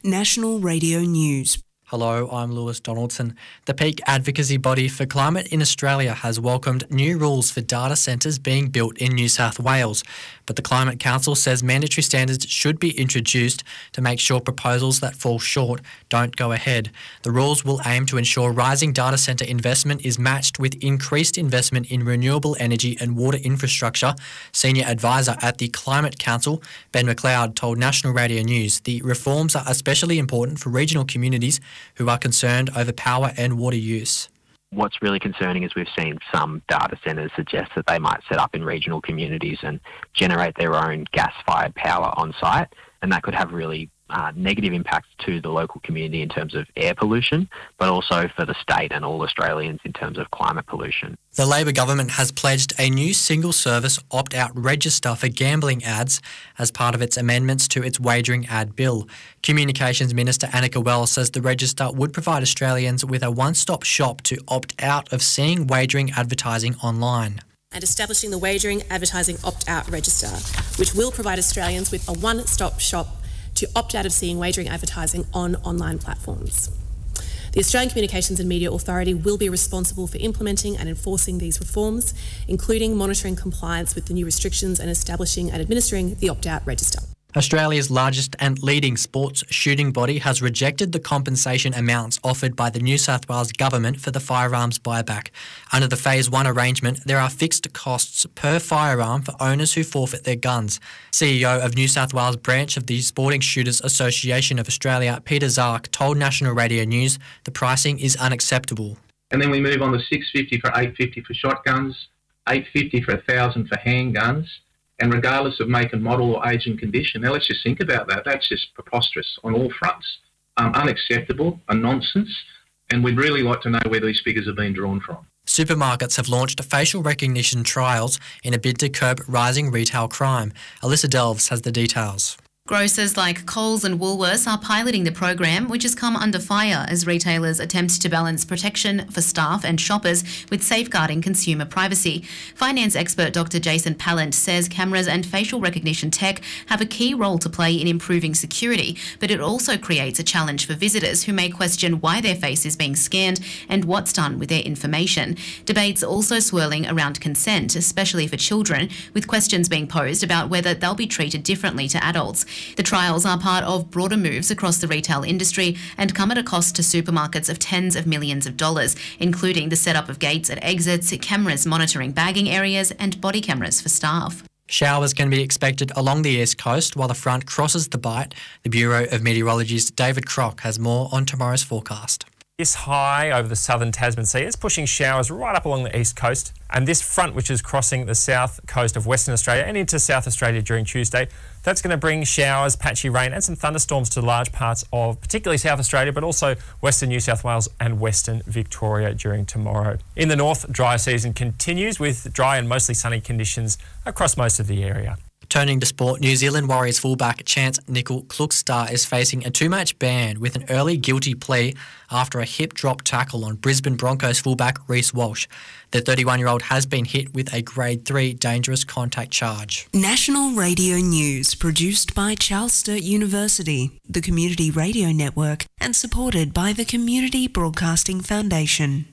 National Radio News. Hello, I'm Lewis Donaldson. The peak advocacy body for climate in Australia has welcomed new rules for data centres being built in New South Wales, but the Climate Council says mandatory standards should be introduced to make sure proposals that fall short don't go ahead. The rules will aim to ensure rising data centre investment is matched with increased investment in renewable energy and water infrastructure. Senior advisor at the Climate Council, Ben McLeod, told National Radio News the reforms are especially important for regional communities who are concerned over power and water use. What's really concerning is we've seen some data centres suggest that they might set up in regional communities and generate their own gas-fired power on site, and that could have really negative impacts to the local community in terms of air pollution, but also for the state and all Australians in terms of climate pollution. The Labor government has pledged a new single-service opt-out register for gambling ads as part of its amendments to its wagering ad bill. Communications Minister Annika Wells says the register would provide Australians with a one-stop shop to opt out of seeing wagering advertising online. And establishing the Wagering Advertising Opt-out Register, which will provide Australians with a one-stop shop to opt out of seeing wagering advertising on online platforms. The Australian Communications and Media Authority will be responsible for implementing and enforcing these reforms, including monitoring compliance with the new restrictions and establishing and administering the opt-out register. Australia's largest and leading sports shooting body has rejected the compensation amounts offered by the New South Wales government for the firearms buyback. Under the Phase 1 arrangement, there are fixed costs per firearm for owners who forfeit their guns. CEO of New South Wales branch of the Sporting Shooters Association of Australia, Peter Zark, told National Radio News the pricing is unacceptable. And then we move on to $650 for $850 for shotguns, $850 for $1,000 for handguns, and regardless of make and model or age and condition. Now let's just think about that. That's just preposterous on all fronts. Unacceptable, a nonsense, and we'd really like to know where these figures have been drawn from. Supermarkets have launched facial recognition trials in a bid to curb rising retail crime. Alyssa Delves has the details. Grocers like Coles and Woolworths are piloting the program, which has come under fire as retailers attempt to balance protection for staff and shoppers with safeguarding consumer privacy. Finance expert Dr. Jason Pallant says cameras and facial recognition tech have a key role to play in improving security, but it also creates a challenge for visitors who may question why their face is being scanned and what's done with their information. Debates also swirling around consent, especially for children, with questions being posed about whether they'll be treated differently to adults. The trials are part of broader moves across the retail industry and come at a cost to supermarkets of tens of millions of dollars, including the setup of gates at exits, cameras monitoring bagging areas and body cameras for staff. Showers can be expected along the east coast while the front crosses the Bight. The Bureau of Meteorology's David Crock has more on tomorrow's forecast. This high over the southern Tasman Sea is pushing showers right up along the east coast, and this front, which is crossing the south coast of Western Australia and into South Australia during Tuesday, that's going to bring showers, patchy rain and some thunderstorms to large parts of particularly South Australia, but also Western New South Wales and Western Victoria during tomorrow. In the north, dry season continues with dry and mostly sunny conditions across most of the area. Turning to sport, New Zealand Warriors fullback Chance Nicol-Klokstad is facing a two-match ban with an early guilty plea after a hip drop tackle on Brisbane Broncos fullback Reece Walsh. The 31-year-old has been hit with a Grade 3 dangerous contact charge. National Radio News, produced by Charles Sturt University, the Community Radio Network, and supported by the Community Broadcasting Foundation.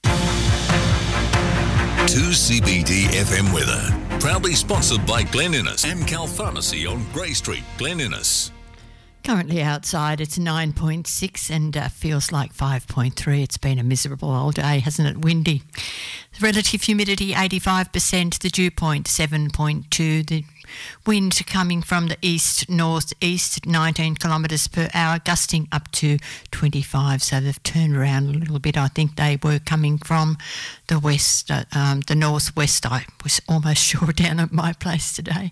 2CBD FM weather. Proudly sponsored by Glen Innes, Amcal Pharmacy on Grey Street, Glen Innes. Currently outside it's 9.6 and feels like 5.3. It's been a miserable old day, hasn't it? Windy. Relative humidity 85%, the dew point 7.2. The wind coming from the east-northeast, 19 kilometres per hour, gusting up to 25. So they've turned around a little bit. I think they were coming from the west, the northwest. I was almost sure down at my place today.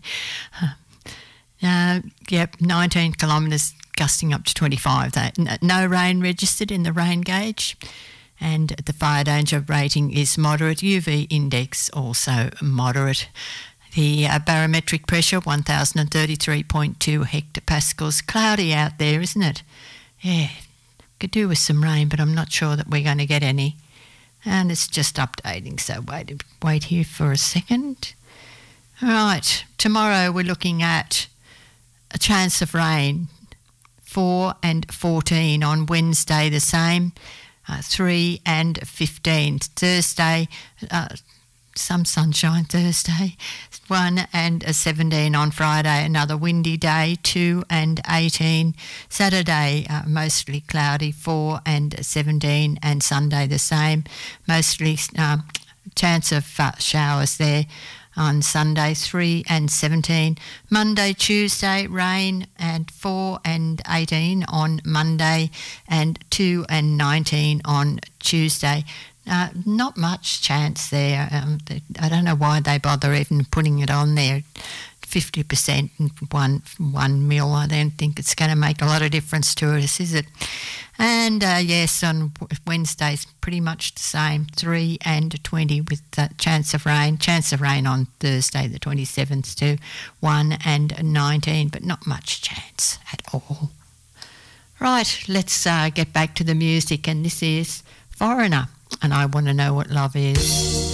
19 kilometres, gusting up to 25. No rain registered in the rain gauge. And the fire danger rating is moderate. UV index also moderate. The barometric pressure, 1,033.2 hectopascals. Cloudy out there, isn't it? Yeah, could do with some rain, but I'm not sure that we're going to get any. And it's just updating, so wait here for a second. All right, tomorrow we're looking at a chance of rain, 4 and 14. On Wednesday, the same, 3 and 15. Thursday, some sunshine Thursday, 1 and 17. On Friday, another windy day, 2 and 18. Saturday, mostly cloudy, 4 and 17. And Sunday, the same, mostly chance of showers there. On Sunday, 3 and 17. Monday, Tuesday, rain and 4 and 18 on Monday and 2 and 19 on Tuesday. Not much chance there. I don't know why they bother even putting it on there. 50% in 1 mil. I don't think it's going to make a lot of difference to us, is it? And yes, on Wednesday's pretty much the same, 3 and 20 with the chance of rain. Chance of rain on Thursday, the 27th, to 1 and 19, but not much chance at all. Right, let's get back to the music, and this is Foreigner, and I Want to Know What Love Is.